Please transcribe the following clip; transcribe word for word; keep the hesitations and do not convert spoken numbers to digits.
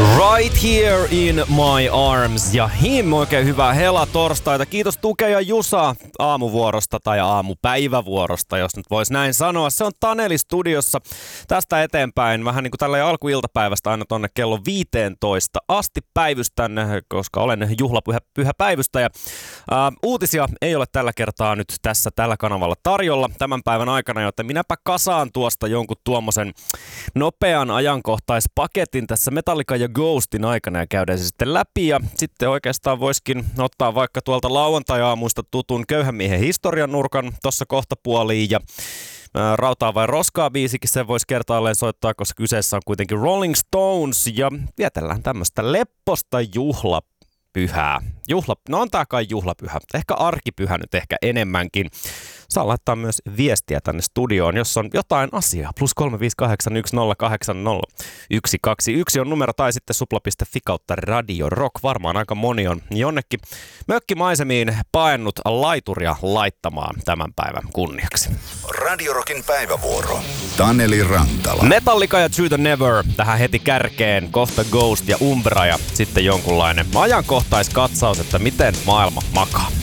Right here in my arms ja him, oikein hyvää hela torstaita. Kiitos Tuke ja Jusa aamuvuorosta tai aamupäivävuorosta, jos nyt vois näin sanoa. Se on Taneli studiossa tästä eteenpäin vähän niin kuin tällä alkuiltapäivästä aina tonne kello viisitoista asti päivystän, koska olen juhlapyhä pyhä päivystäjä. Uh, uutisia ei ole tällä kertaa nyt tässä tällä kanavalla tarjolla tämän päivän aikana, joten minäpä kasaan tuosta jonkun tuommoisen nopean ajankohtaispaketin tässä Metallica ja Ghostin aikana ja käydään se sitten läpi. Ja sitten oikeastaan voisikin ottaa vaikka tuolta lauantai-aamuista tutun Köyhän miehen historian nurkan tuossa kohtapuoliin ja ää, Rautaa vai roskaa -biisikin sen voisi kertaalleen soittaa, koska kyseessä on kuitenkin Rolling Stones ja vietellään tämmöistä lepposta juhlapyhää. Juhla, no on tää kai juhlapyhä, ehkä arkipyhä nyt ehkä enemmänkin. Saa laittaa myös viestiä tänne studioon, jos on jotain asiaa. Plus kolme viisi kahdeksan yksi nolla kahdeksan nolla yksi kaksi yksi on numero tai sitten supla piste fi kautta Radio Rock. Varmaan aika moni on jonnekin mökkimaisemiin paennut laituria laittamaan tämän päivän kunniaksi. Radio Rockin päivävuoro. Taneli Rantala. Metallica ja To the Never tähän heti kärkeen. Kohta Ghost ja Umbra ja sitten jonkunlainen ajankohtaiskatsaus, että miten maailma makaa.